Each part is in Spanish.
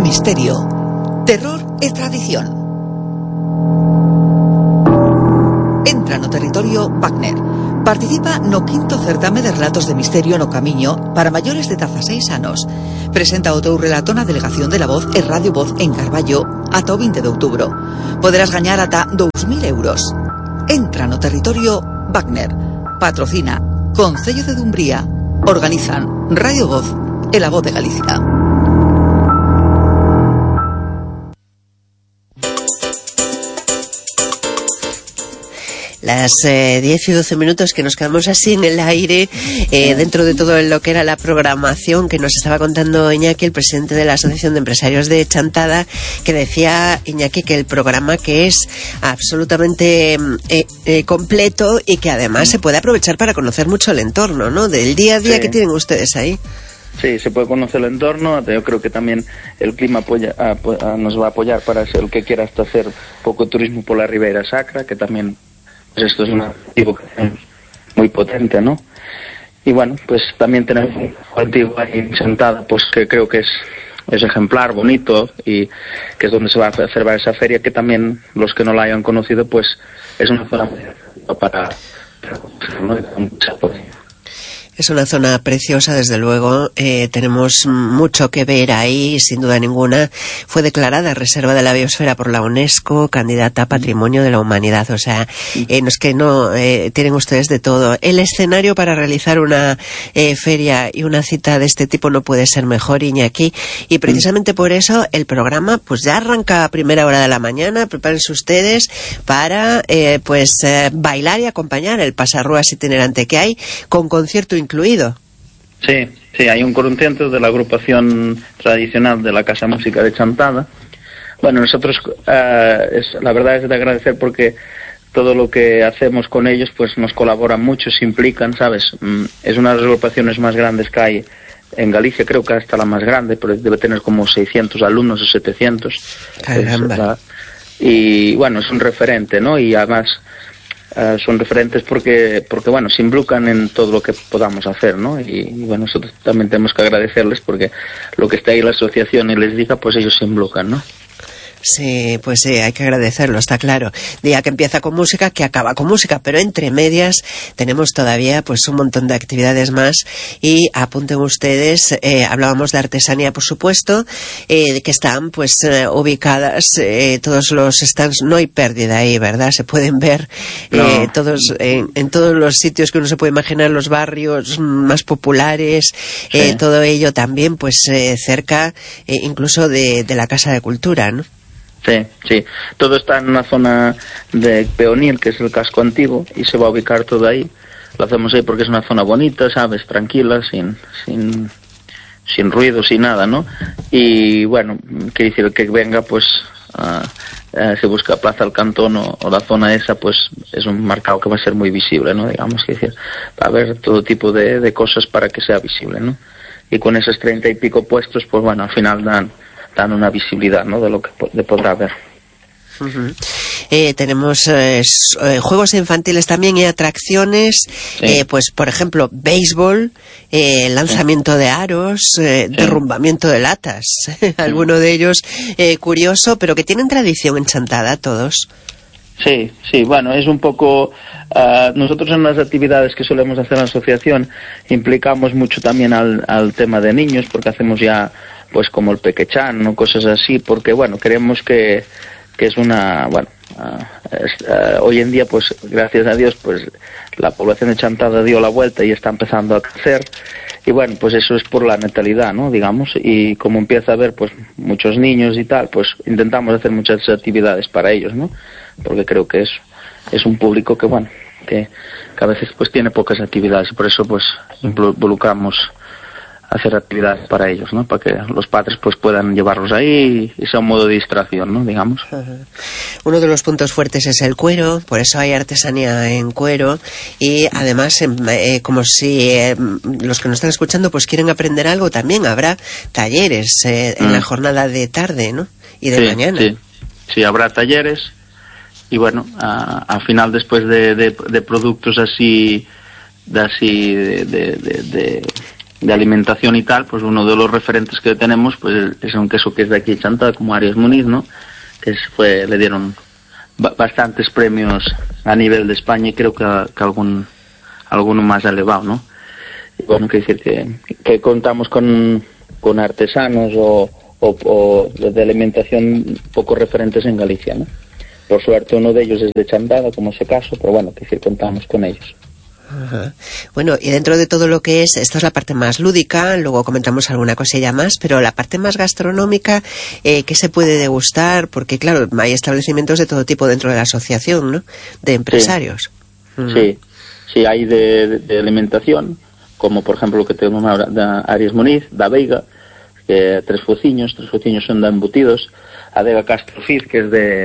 misterio, terror e tradición. Entra no territorio Wagner. Participa no quinto certame de relatos de misterio no Camiño para maiores de 16 anos. Presenta o teu relato na Delegación de la Voz e Radio Voz en Carballo ata o 20 de outubro. Poderás gañar ata 2.000 euros. Entra no territorio Wagner. Patrocina Concello de Dumbría. Organizan Radio Voz e La Voz de Galicia. Las 10 y 12 minutos que nos quedamos así en el aire, dentro de todo lo que era la programación que nos estaba contando Iñaki, el presidente de la Asociación de Empresarios de Chantada, que decía, Iñaki, que el programa que es absolutamente completo y que además se puede aprovechar para conocer mucho el entorno, ¿no? Del día a día que tienen ustedes ahí. Sí, se puede conocer el entorno. Yo creo que también el clima nos va a apoyar para el que quiera hasta hacer poco turismo por la Ribeira Sacra, que también pues esto es un activo que tenemos muy potente, ¿no? Y bueno, pues también tenemos un antiguo ahí Chantada, pues que creo que es ejemplar, bonito, y que es donde se va a hacer esa feria, que también los que no la hayan conocido, pues es una zona para ¿no? Es una zona preciosa, desde luego. Tenemos mucho que ver ahí, sin duda ninguna. Fue declarada Reserva de la Biosfera por la UNESCO, candidata a Patrimonio de la Humanidad. O sea, no es que no, tienen ustedes de todo. El escenario para realizar una feria y una cita de este tipo no puede ser mejor, Iñaki. Y precisamente por eso el programa pues ya arranca a primera hora de la mañana. Prepárense ustedes para bailar y acompañar el pasarruas itinerante que hay, con concierto incluido. Sí, hay un concierto de la agrupación tradicional de la Casa Música de Chantada. Bueno, nosotros la verdad es de agradecer, porque todo lo que hacemos con ellos pues nos colaboran mucho, se implican, ¿sabes? Es una de las agrupaciones más grandes que hay en Galicia, creo que hasta la más grande, pero debe tener como 600 alumnos o 700. Caramba. Y bueno, es un referente, ¿no? Y además son referentes porque bueno, se involucran en todo lo que podamos hacer, ¿no? Y bueno, nosotros también tenemos que agradecerles, porque lo que está ahí la asociación y les diga, pues ellos se involucran, ¿no? Sí, pues sí, hay que agradecerlo, está claro. Día que empieza con música, que acaba con música, pero entre medias tenemos todavía pues un montón de actividades más. Y apunten ustedes, hablábamos de artesanía, por supuesto, que están pues ubicadas todos los stands, no hay pérdida ahí, ¿verdad? Se pueden ver todos en todos los sitios que uno se puede imaginar, los barrios más populares, sí. Todo ello también pues cerca incluso de la Casa de Cultura, ¿no? Sí, todo está en una zona de Peonil, que es el casco antiguo, y se va a ubicar todo ahí. Lo hacemos ahí porque es una zona bonita, ¿sabes? Tranquila, sin ruido, sin nada, ¿no? Y bueno, quiere decir que venga, pues se busca Plaza del Cantón o la zona esa, pues es un mercado que va a ser muy visible, ¿no? Digamos, que decir, va a haber todo tipo de cosas para que sea visible, ¿no? Y con esos 30 y pico puestos, pues bueno, al final dan una visibilidad, ¿no? De lo que podrá haber. Uh-huh. Tenemos juegos infantiles también y atracciones, sí. Pues por ejemplo béisbol, lanzamiento de aros, derrumbamiento de latas. Alguno de ellos curioso, pero que tienen tradición en Chantada todos. Sí, bueno, es un poco nosotros en las actividades que solemos hacer en la asociación implicamos mucho también al tema de niños, porque hacemos ya pues como el pequechán o cosas así, porque bueno, creemos que es una, bueno, hoy en día pues gracias a Dios pues la población de Chantada dio la vuelta y está empezando a crecer, y bueno, pues eso es por la natalidad, ¿no? Digamos, y como empieza a haber pues muchos niños y tal, pues intentamos hacer muchas actividades para ellos, ¿no? Porque creo que es un público que bueno, que a veces pues tiene pocas actividades, y por eso pues involucramos hacer actividades para ellos, ¿no? Para que los padres pues puedan llevarlos ahí y sea un modo de distracción, ¿no? Digamos. Uh-huh. Uno de los puntos fuertes es el cuero, por eso hay artesanía en cuero, y además como si los que nos están escuchando pues quieren aprender algo, también habrá talleres en la jornada de tarde, ¿no? Y de mañana. Sí, habrá talleres, y bueno, al final después de productos así alimentación y tal, pues uno de los referentes que tenemos pues es un queso que es de aquí de Chantada, como Arias Muniz, ¿no? Le dieron bastantes premios a nivel de España y creo que alguno más elevado, ¿no? Y bueno, quiere decir que contamos con artesanos o de alimentación poco referentes en Galicia, ¿no? Por suerte uno de ellos es de Chantada, como ese caso, pero bueno, quiere decir, contamos con ellos. Ajá. Bueno, y dentro de todo lo que esto es la parte más lúdica, luego comentamos alguna cosilla más, pero la parte más gastronómica, ¿qué se puede degustar? Porque claro, hay establecimientos de todo tipo dentro de la asociación, ¿no? De empresarios. Sí, hay de alimentación, como por ejemplo lo que tenemos ahora de Arias Muniz, da Veiga, tres fociños son de embutidos, Adega Castrofiz, que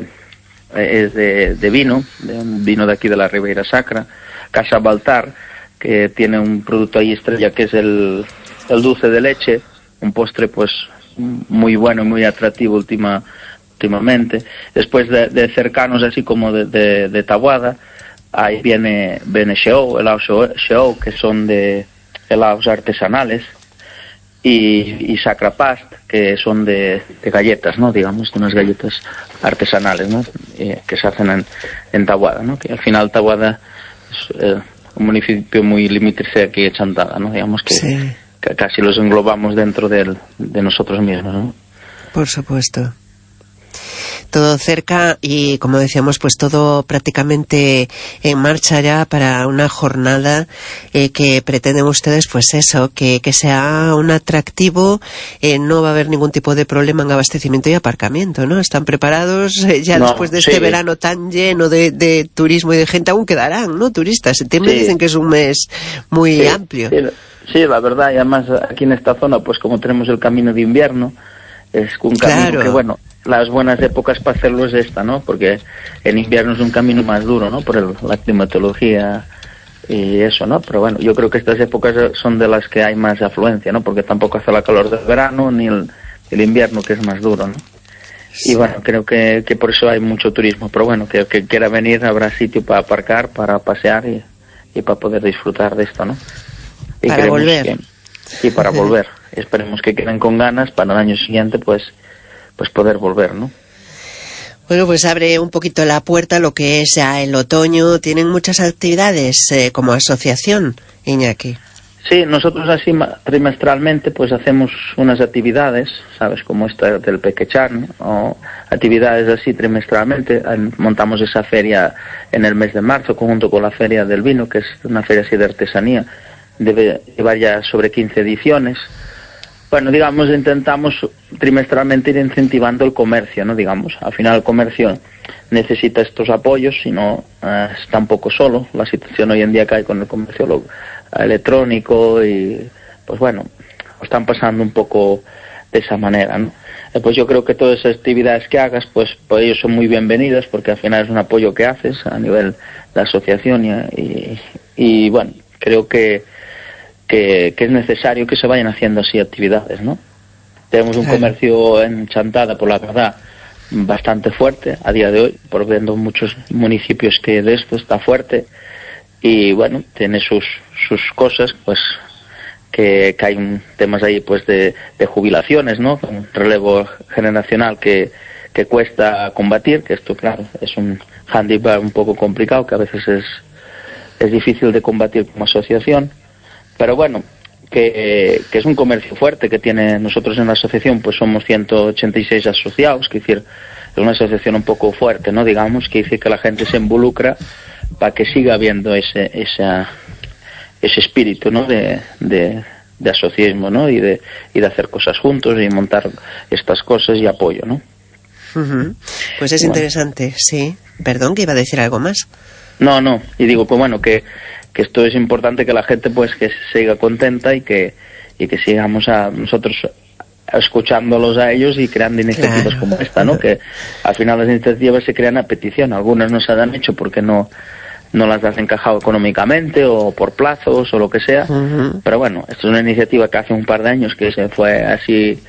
es de vino, de un vino de aquí de la Ribeira Sacra, Casa Baltar, que tiene un producto ahí estrella que es el dulce de leche, un postre pues muy bueno y muy atractivo últimamente. Después de cercanos así como de Taboada, ahí viene Xeou, helados Xeou, que son de helados artesanales, y Sacrapast, que son de galletas, ¿no? Digamos, de unas galletas artesanales, ¿no? Que se hacen en Taboada, ¿no? Que al final Taboada es un municipio muy limítrofe aquí de Chantada, ¿no? Digamos que, sí, que casi los englobamos dentro de nosotros mismos, ¿no? Por supuesto. Todo cerca y, como decíamos, pues todo prácticamente en marcha ya para una jornada que pretenden ustedes, pues eso, que sea un atractivo. No va a haber ningún tipo de problema en abastecimiento y aparcamiento, ¿no? Están preparados ya después de este verano tan lleno de turismo y de gente. Aún quedarán, ¿no? Turistas. Septiembre dicen que es un mes muy amplio. Sí, la verdad, y además aquí en esta zona, pues como tenemos el camino de invierno, es un camino que, bueno, las buenas épocas para hacerlo es esta, ¿no? Porque en invierno es un camino más duro, ¿no? Por la climatología y eso, ¿no? Pero bueno, yo creo que estas épocas son de las que hay más afluencia, ¿no? Porque tampoco hace la calor del verano ni el invierno, que es más duro, ¿no? Sí. Y bueno, creo que por eso hay mucho turismo. Pero bueno, que quiera venir habrá sitio para aparcar, para pasear y para poder disfrutar de esto, ¿no? Y para volver. Sí, para volver. Esperemos que queden con ganas para el año siguiente, pues poder volver, ¿no? Bueno, pues abre un poquito la puerta a lo que es ya el otoño. Tienen muchas actividades como asociación, Iñaki. Sí, nosotros así trimestralmente pues hacemos unas actividades, ¿sabes? Como esta del Pequechán, o actividades así trimestralmente. Montamos esa feria en el mes de marzo, junto con la Feria del Vino, que es una feria así de artesanía. Debe llevar ya sobre 15 ediciones. Bueno, digamos, intentamos trimestralmente ir incentivando el comercio, ¿no? Digamos, al final el comercio necesita estos apoyos, si no está un poco solo. La situación hoy en día que hay con el comercio electrónico y, pues bueno, están pasando un poco de esa manera, ¿no? Pues yo creo que todas esas actividades que hagas, pues ellos son muy bienvenidas, porque al final es un apoyo que haces a nivel de asociación y bueno, creo que es necesario que se vayan haciendo así actividades, ¿no? Tenemos un comercio en Chantada, por la verdad, bastante fuerte a día de hoy, por viendo muchos municipios que de esto está fuerte, y bueno, tiene sus cosas, pues que hay temas ahí pues de jubilaciones, ¿no? Un relevo generacional que cuesta combatir, que esto claro es un hándicap un poco complicado, que a veces es difícil de combatir como asociación. Pero bueno, que es un comercio fuerte que tiene. Nosotros en la asociación pues somos 186 asociados, que decir, es una asociación un poco fuerte, ¿no? Digamos, que dice que la gente se involucra para que siga habiendo ese espíritu, ¿no? de asociacionismo, ¿no? Y de hacer cosas juntos y montar estas cosas y apoyo, ¿no? Uh-huh. Pues es interesante, sí. Perdón, que iba a decir algo más. No, y digo, pues bueno, que esto es importante, que la gente pues que siga contenta y que sigamos nosotros escuchándolos a ellos y creando iniciativas como esta, ¿no? Que al final las iniciativas se crean a petición, algunas no se han hecho porque no las has encajado económicamente o por plazos o lo que sea, pero bueno, esto es una iniciativa que hace un par de años que se fue así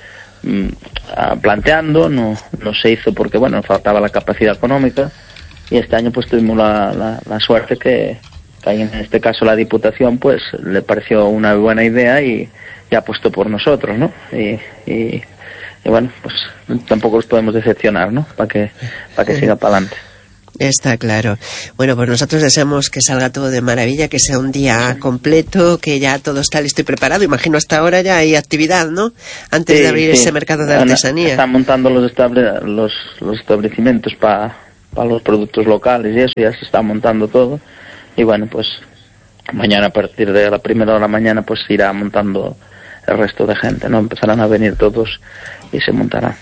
planteando, no se hizo porque bueno, faltaba la capacidad económica, y este año pues tuvimos la suerte que ahí en este caso la Diputación pues le pareció una buena idea y apostó por nosotros, ¿no? Y bueno, pues tampoco los podemos decepcionar, ¿no? Para que siga para adelante. Está claro. Bueno, pues nosotros deseamos que salga todo de maravilla, que sea un día completo, que ya todo está listo y preparado. Imagino hasta ahora ya hay actividad, ¿no? Antes de abrir ese mercado de artesanía. Están montando los establecimientos para los productos locales y eso, ya se está montando todo. Y bueno, pues mañana a partir de la 1:00 de la mañana pues se irá montando el resto de gente, ¿no? Empezarán a venir todos y se montará.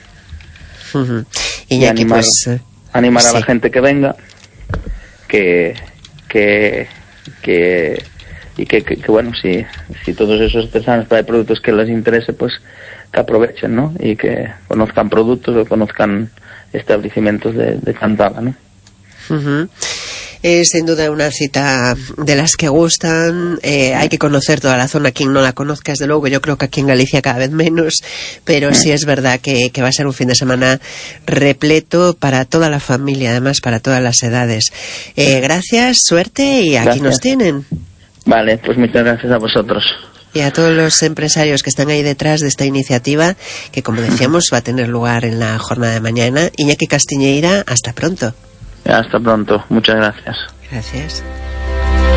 Y animar, pues, animar a la gente que venga, que bueno, si todos esos artesanos traen productos que les interese, pues que aprovechen, ¿no? Y que conozcan productos o conozcan establecimientos de Chantada, ¿no? Es sin duda una cita de las que gustan. Hay que conocer toda la zona. Quien no la conozca, desde luego, yo creo que aquí en Galicia cada vez menos, pero sí es verdad que va a ser un fin de semana repleto para toda la familia, además para todas las edades. Gracias, suerte y aquí nos tienen. Vale, pues muchas gracias a vosotros. Y a todos los empresarios que están ahí detrás de esta iniciativa, que como decíamos va a tener lugar en la jornada de mañana. Iñaki Castiñeira, hasta pronto. Hasta pronto, muchas gracias. Gracias.